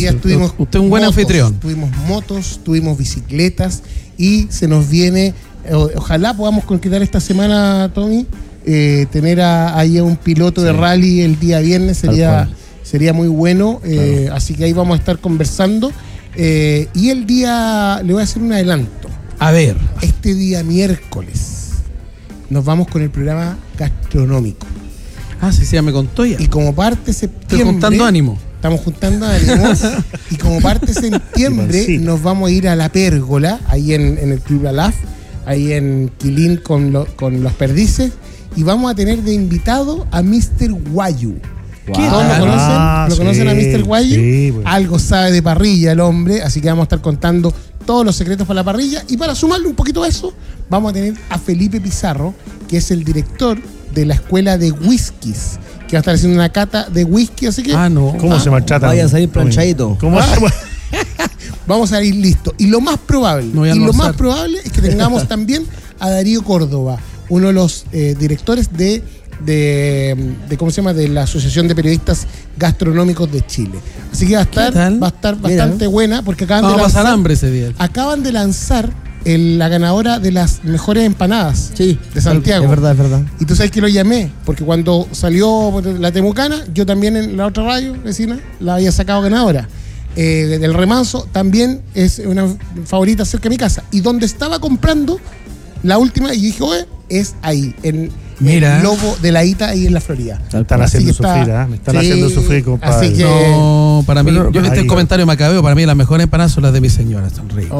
días tuvimos usted es un buen anfitrión. Tuvimos motos, tuvimos bicicletas y se nos viene, ojalá podamos concretar esta semana, Tommy, tener ahí a un piloto de rally el día viernes, sería muy bueno, claro. Así que ahí vamos a estar conversando. Y el día, le voy a hacer un adelanto. A ver. Este día miércoles nos vamos con el programa gastronómico. Sí, ya me contó ya. Y como parte de septiembre... Estoy juntando ánimo. Estamos juntando ánimos. Y como parte de septiembre nos vamos a ir a La Pérgola, ahí en el Club Alaf, ahí en Quilín con los Perdices. Y vamos a tener de invitado a Mr. Guayu. ¿Qué? ¿Todos lo conocen? ¿Lo conocen a Mr. Guayu? Sí, bueno. Algo sabe de parrilla el hombre, así que vamos a estar contando todos los secretos para la parrilla. Y para sumarle un poquito a eso, vamos a tener a Felipe Pizarro, que es el director de la escuela de whiskies, que va a estar haciendo una cata de whisky, así que... ¿Cómo se maltrata? Vaya a salir planchadito. Vamos a ir listos. Y lo más probable, es que tengamos también a Darío Córdoba, uno de los directores de ¿cómo se llama? De la Asociación de Periodistas Gastronómicos de Chile. Así que va a estar bastante buena, porque acaban de lanzar la ganadora de las mejores empanadas de Santiago. Es verdad. Y tú sabes que lo llamé, porque cuando salió la Temucana, yo también en la otra radio vecina la había sacado ganadora. Del Remanso también es una favorita cerca de mi casa. Y donde estaba comprando la última, y dije, es ahí, en el Lobo de la Ita, ahí en la Florida. Me están haciendo sufrir, compadre. Así que... No, para mí, yo el comentario macabeo, para mí las mejores empanadas son las de mi señora, son ricas.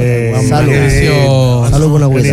Salud con la abuela.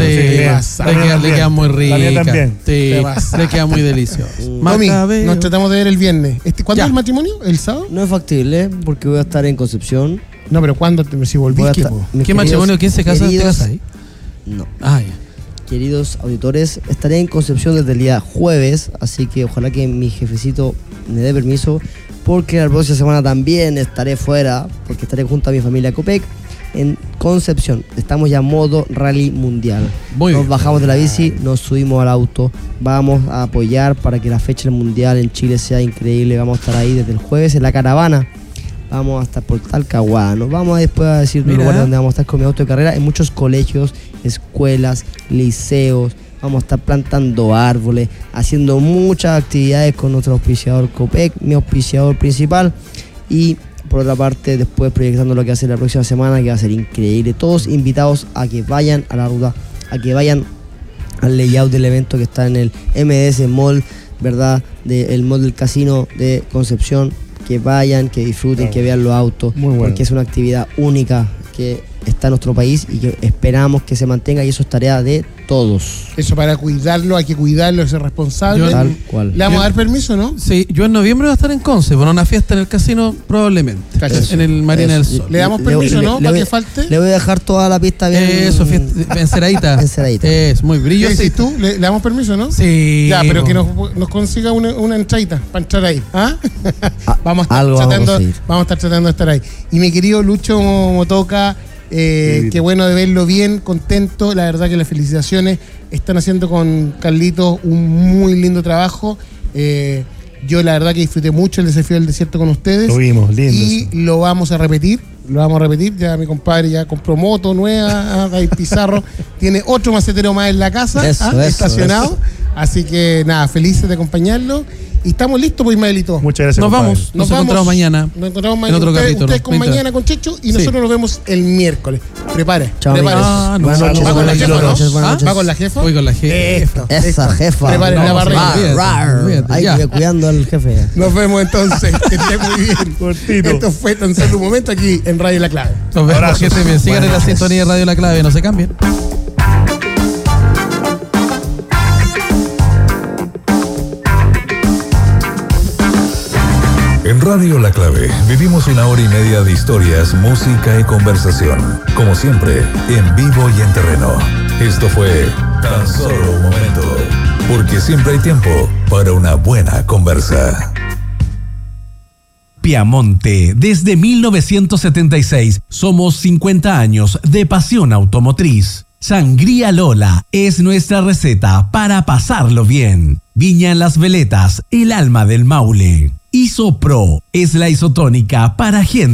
Le quedan muy ricas. La mía también. Sí, le quedan muy deliciosas. Mami, nos tratamos de ver el viernes. ¿Cuándo es el matrimonio? ¿El sábado? No es factible, porque voy a estar en Concepción. No, pero ¿cuándo? Si volviste. ¿Qué matrimonio? ¿Quién se casa? ¿Te casas ahí? No. Ya. Queridos auditores, estaré en Concepción desde el día jueves, así que ojalá que mi jefecito me dé permiso, porque la próxima semana también estaré fuera, porque estaré junto a mi familia Copec en Concepción. Estamos ya modo rally mundial. Nos bajamos de la bici, nos subimos al auto, vamos a apoyar para que la fecha del mundial en Chile sea increíble. Vamos a estar ahí desde el jueves en la caravana. Vamos a estar por Talcahuano. Nos vamos después a decir los lugares donde vamos a estar con mi auto de carrera, en muchos colegios, escuelas, liceos. Vamos a estar plantando árboles, haciendo muchas actividades con nuestro auspiciador Copec, mi auspiciador principal. Y por otra parte, después proyectando lo que va a ser la próxima semana, que va a ser increíble. Todos invitados a que vayan a la ruta, a que vayan al layout del evento que está en el MDS Mall, ¿verdad? El Mall del Casino de Concepción. Que vayan, que disfruten, que vean los autos, porque es una actividad única que está en nuestro país y que esperamos que se mantenga, y eso es tarea de todos. Eso, para cuidarlo, hay que cuidarlo, ser responsable. Tal cual. ¿Le vamos a dar permiso, no? Sí, yo en noviembre voy a estar en Conce, por una fiesta en el casino probablemente, en el Marina del Sol. ¿Le damos permiso, no? ¿Para que falte? Le voy a dejar toda la pista bien. Eso, enceradita. Es muy brillosa. ¿Qué decís tú? ¿Le damos permiso, no? Sí. Ya, pero que nos consiga una entradita para entrar ahí. Vamos a estar tratando de estar ahí. Y mi querido Lucho Motoca, qué bueno de verlo bien, contento. La verdad que las felicitaciones. Están haciendo con Carlitos un muy lindo trabajo. Yo la verdad que disfruté mucho el desafío del desierto con ustedes. Lo vimos, lindo. Y lo vamos a repetir. Ya mi compadre ya compró moto nueva, David Pizarro tiene otro macetero más en la casa, estacionado. Así que nada, felices de acompañarlo. Y estamos listos, pues, Ismaelito. Muchas gracias. Nos vamos. Nos encontramos mañana. Nos encontramos mañana. En otro capítulo. Ustedes con mañana con Checho y nosotros nos vemos el miércoles. Prepare. Chao. Buenas noches. ¿Va con la jefa, no? ¿Va con la jefa? Voy con la jefa. Esa jefa. Preparen la barriga. Hay que cuidando al jefe. Nos vemos entonces. Que esté muy bien. Cortito. Esto fue tan solo un momento aquí en Radio La Clave. Nos vemos, que estén bien. Sigan en la sintonía de Radio La Clave. No se cambien. En Radio La Clave vivimos 1 hora y media de historias, música y conversación. Como siempre, en vivo y en terreno. Esto fue Tan Solo un Momento. Porque siempre hay tiempo para una buena conversa. Piamonte, desde 1976. Somos 50 años de pasión automotriz. Sangría Lola es nuestra receta para pasarlo bien. Viña en Las Veletas, el alma del Maule. Isopro es la isotónica para gente